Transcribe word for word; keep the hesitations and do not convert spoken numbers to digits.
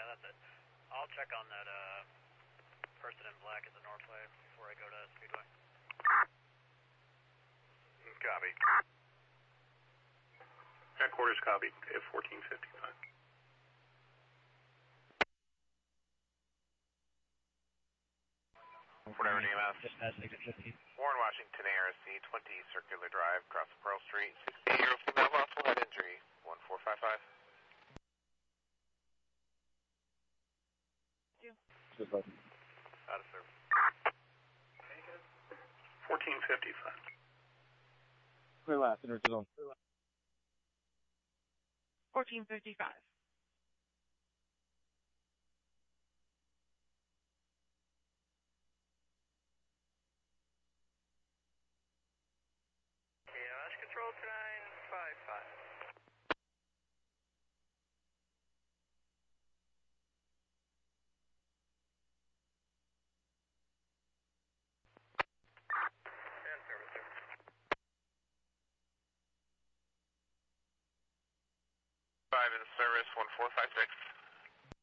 that's it. I'll check on that uh, person in black at the Northway before I go to Speedway. Copy. Headquarters copy. F fourteen fifty-five. Whatever D M S. Warren Washington, A R C, twenty Circular Drive, across Pearl Street, sixty-year-old female possible head injury, one four five five. Just button. Out of service. fourteen fifty-five. Clear last, enter zone. fourteen fifty-five. Chaos Control two nine five five. And service, sir. Five in service, one four five six.